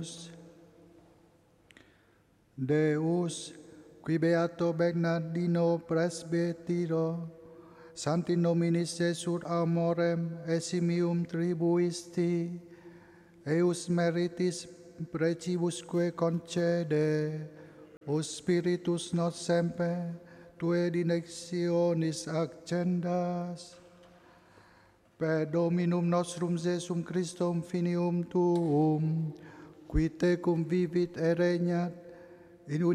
Dominus. Deus, qui beato Bernardino presbytero, Sancti nominis Jesut amorem esimium tribuisti, eus meritis precibusque concede, os spiritus nos semper, tue directionis accendas, per Dominum nostrum Jesum Christum finium tuum, qui tecum vivit et regnat in